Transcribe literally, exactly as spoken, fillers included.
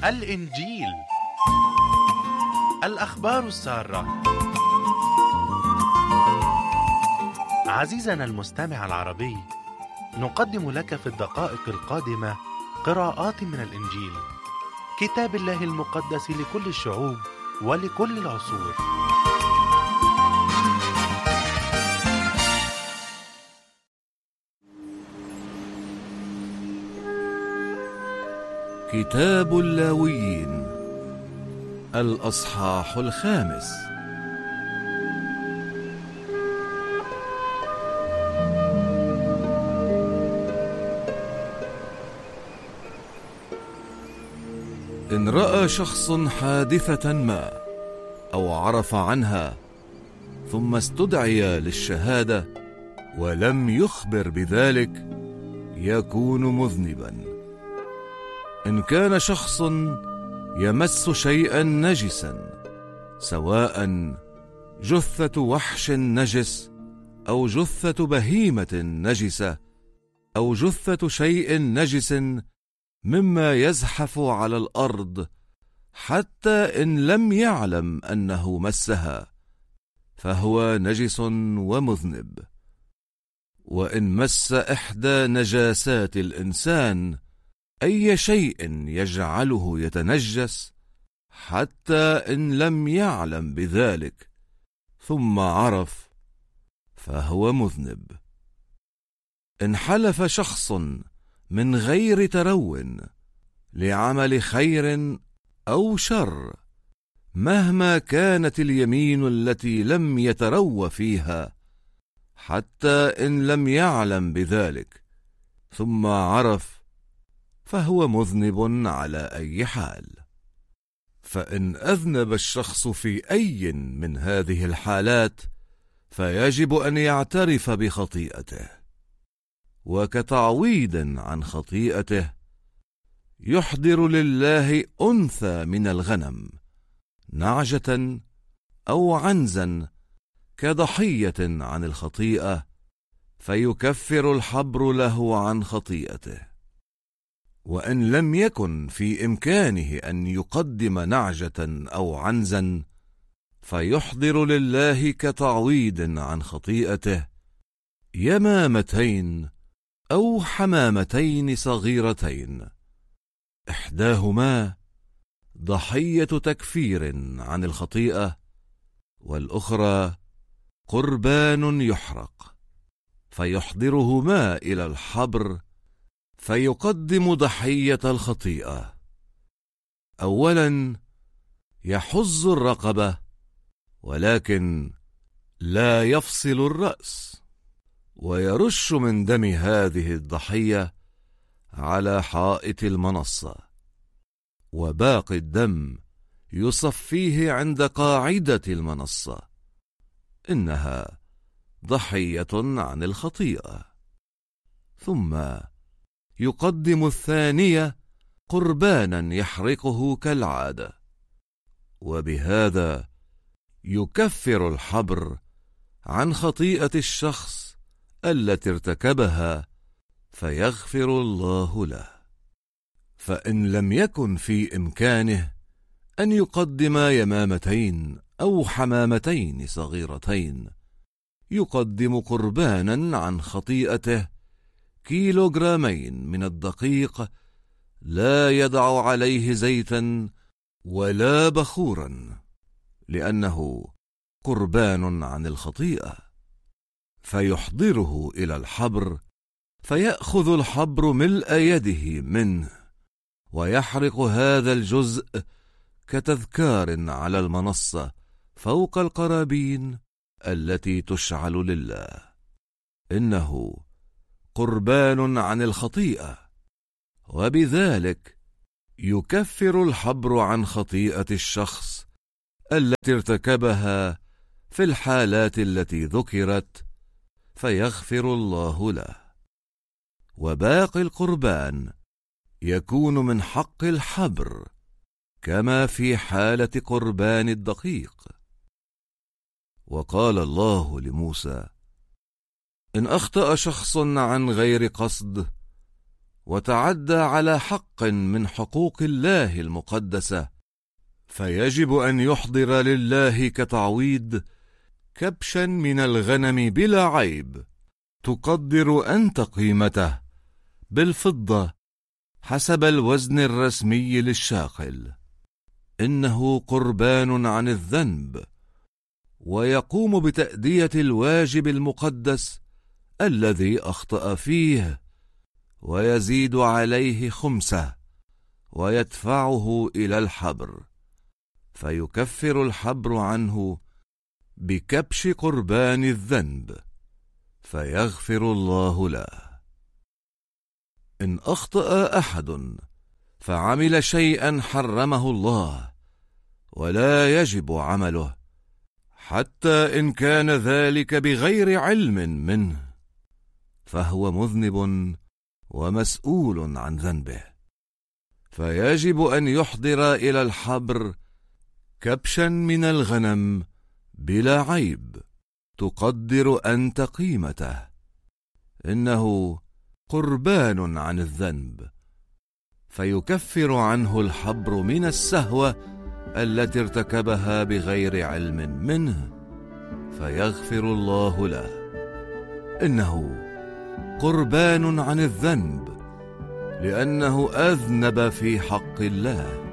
الإنجيل، الأخبار السارة. عزيزنا المستمع العربي، نقدم لك في الدقائق القادمة قراءات من الإنجيل، كتاب الله المقدس لكل الشعوب ولكل العصور. كتاب اللاويين، الأصحاح الخامس. إن رأى شخص حادثة ما أو عرف عنها ثم استدعي للشهادة ولم يخبر بذلك، يكون مذنبا. إن كان شخص يمس شيئا نجسا، سواء جثة وحش نجس أو جثة بهيمة نجسة أو جثة شيء نجس مما يزحف على الأرض، حتى إن لم يعلم أنه مسها، فهو نجس ومذنب. وإن مس إحدى نجاسات الإنسان أي شيء يجعله يتنجس، حتى إن لم يعلم بذلك ثم عرف، فهو مذنب. إن حلف شخص من غير ترو لعمل خير أو شر، مهما كانت اليمين التي لم يترو فيها، حتى إن لم يعلم بذلك ثم عرف، فهو مذنب على أي حال. فإن أذنب الشخص في أي من هذه الحالات، فيجب أن يعترف بخطيئته، وكتعويض عن خطيئته يحضر لله أنثى من الغنم، نعجة أو عنزا، كضحية عن الخطيئة، فيكفر الحبر له عن خطيئته. وإن لم يكن في إمكانه أن يقدم نعجة أو عنزا، فيحضر لله كتعويض عن خطيئته يمامتين أو حمامتين صغيرتين، إحداهما ضحية تكفير عن الخطيئة، والأخرى قربان يحرق، فيحضرهما إلى الحبر، فيقدم ضحية الخطيئة. أولا يحز الرقبة، ولكن لا يفصل الرأس، ويرش من دم هذه الضحية على حائط المنصة، وباقي الدم يصفيه عند قاعدة المنصة، إنها ضحية عن الخطيئة. ثم يقدم الثانية قربانا يحرقه كالعادة، وبهذا يكفر الحبر عن خطيئة الشخص التي ارتكبها، فيغفر الله له. فإن لم يكن في إمكانه أن يقدم يمامتين أو حمامتين صغيرتين، يقدم قربانا عن خطيئته كيلوغرامين من الدقيق، لا يضع عليه زيتا ولا بخورا، لأنه قربان عن الخطيئة، فيحضره إلى الحبر، فيأخذ الحبر ملء يده منه، ويحرق هذا الجزء كتذكار على المنصة فوق القرابين التي تشعل لله، إنه قربان عن الخطيئة، وبذلك يكفر الحبر عن خطيئة الشخص التي ارتكبها في الحالات التي ذكرت، فيغفر الله له. وباقي القربان يكون من حق الحبر، كما في حالة قربان الدقيق. وقال الله لموسى: إن أخطأ شخص عن غير قصد وتعدى على حق من حقوق الله المقدسة، فيجب أن يحضر لله كتعويض كبشا من الغنم بلا عيب تقدر أنت قيمته بالفضة حسب الوزن الرسمي للشاقل، إنه قربان عن الذنب، ويقوم بتأدية الواجب المقدس الذي أخطأ فيه، ويزيد عليه خمسه ويدفعه إلى الحبر، فيكفر الحبر عنه بكبش قربان الذنب، فيغفر الله له. إن أخطأ أحد فعمل شيئا حرمه الله ولا يجب عمله، حتى إن كان ذلك بغير علم منه، فهو مذنب ومسؤول عن ذنبه، فيجب أن يحضر إلى الحبر كبشا من الغنم بلا عيب تقدر أنت قيمته، إنه قربان عن الذنب، فيكفر عنه الحبر من السهوة التي ارتكبها بغير علم منه، فيغفر الله له، إنه قربان عن الذنب، لأنه أذنب في حق الله.